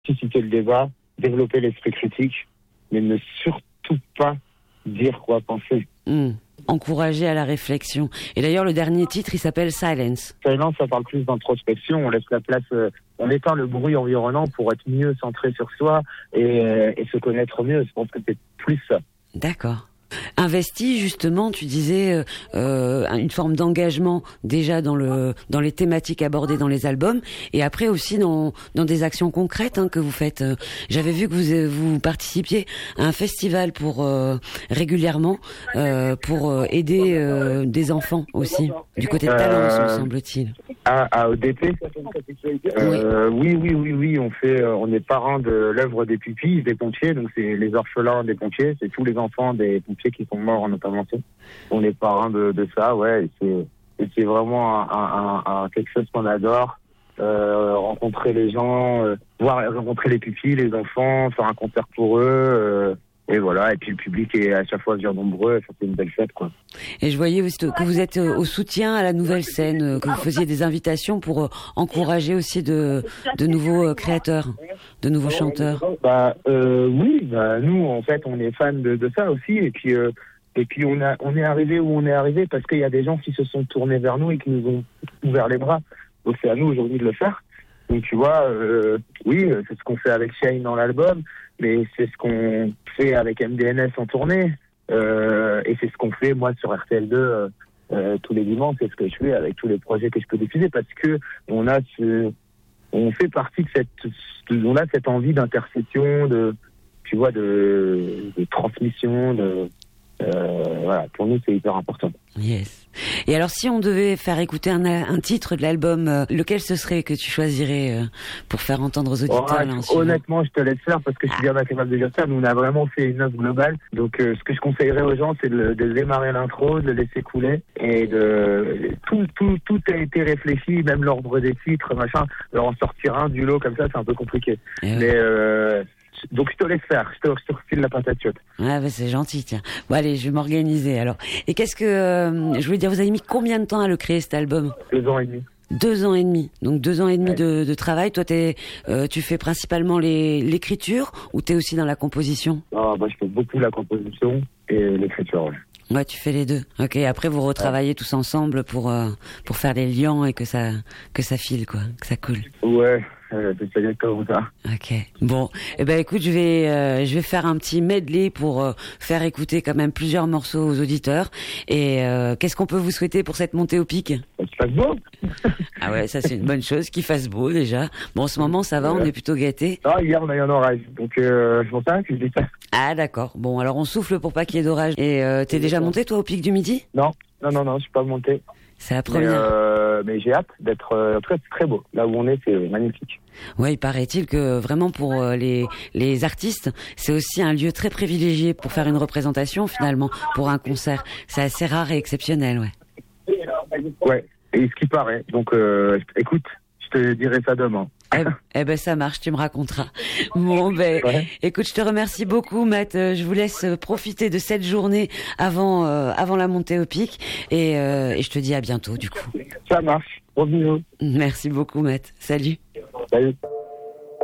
susciter le débat, développer l'esprit critique, mais ne surtout pas dire quoi penser. Encourager à la réflexion. Et d'ailleurs, le dernier titre, il s'appelle Silence. Silence, ça parle plus d'introspection. On laisse la place, on éteint le bruit environnant pour être mieux centré sur soi et se connaître mieux. Je pense que c'est plus ça. D'accord. Investi, justement, tu disais une forme d'engagement déjà dans les thématiques abordées dans les albums, et après aussi dans des actions concrètes que vous faites. J'avais vu que vous participiez à un festival régulièrement pour aider des enfants aussi, du côté de Talence, me semble-t-il. À ODP. Oui, on est parrain de l'œuvre des pupilles, des pompiers, donc c'est les orphelins des pompiers, c'est tous les enfants des pompiers qui sont morts en intervention. On est parrain de ça, ouais, et c'est vraiment quelque chose qu'on adore. Rencontrer les gens, rencontrer les pupilles, les enfants, faire un concert pour eux, et voilà. Et puis le public est à chaque fois bien nombreux, ça fait une belle fête, quoi. Et je voyais aussi que vous êtes au soutien à la nouvelle scène, que vous faisiez des invitations pour encourager aussi de nouveaux créateurs, de nouveaux chanteurs. Oui, nous en fait on est fans de ça aussi, et puis on est arrivé où on est arrivé parce qu'il y a des gens qui se sont tournés vers nous et qui nous ont ouvert les bras. Donc c'est à nous aujourd'hui de le faire. Donc tu vois, oui, c'est ce qu'on fait avec Shane dans l'album, mais c'est ce qu'on fait avec MDNS en tournée, et c'est ce qu'on fait moi sur RTL2 tous les dimanches, c'est ce que je fais avec tous les projets que je peux diffuser, parce que on fait partie on a cette envie d'intercession, de transmission, voilà, pour nous c'est hyper important. Yes. Et alors, si on devait faire écouter un titre de l'album, lequel ce serait que tu choisirais pour faire entendre aux auditeurs? Honnêtement, je te laisse faire parce que je suis bien incapable de dire ça. Nous, on a vraiment fait une œuvre globale. Donc, ce que je conseillerais aux gens, c'est de démarrer l'intro, de le laisser couler, et tout a été réfléchi, même l'ordre des titres, machin. Alors, en sortir un du lot comme ça, c'est un peu compliqué. Mais donc je te laisse faire, je te refile la patate chaude. Ah bah c'est gentil, tiens. Bon allez, je vais m'organiser alors. Et qu'est-ce que je voulais dire, vous avez mis combien de temps à le créer cet album? 2 ans et demi. 2 ans et demi. Donc 2 ans et demi de travail. Toi tu fais principalement l'écriture ou t'es aussi dans la composition? Je fais beaucoup la composition et l'écriture. Ouais, tu fais les deux. Ok, après vous retravaillez tous ensemble pour faire les liens et que ça file quoi, que ça coule. Ouais. C'est exactement ça. Ok. Bon, écoute, je vais faire un petit medley pour faire écouter quand même plusieurs morceaux aux auditeurs. Et qu'est-ce qu'on peut vous souhaiter pour cette montée au pic? Qu'il fasse beau. Ah ouais, ça c'est une bonne chose, qu'il fasse beau déjà. Bon, en ce moment ça va, on est plutôt gâtés. Hier on a eu un orage, donc je pense pas que je dis ça. Ah d'accord. Bon, alors on souffle pour pas qu'il y ait d'orage. Et t'es déjà monté toi au pic du Midi? Non, je suis pas monté. C'est la première. Mais j'ai hâte d'être. En tout cas, c'est très beau. Là où on est, c'est magnifique. Ouais, il paraît-il que vraiment pour les artistes, c'est aussi un lieu très privilégié pour faire une représentation finalement, pour un concert. C'est assez rare et exceptionnel, ouais. Ouais, et ce qui paraît. Donc, écoute, je te dirai ça demain. Ça marche, tu me raconteras. Bon, écoute, je te remercie beaucoup, Matt. Je vous laisse profiter de cette journée avant la montée au pic, et je te dis à bientôt, du coup. Ça marche. Bon bisous. Merci beaucoup, Matt. Salut. Salut.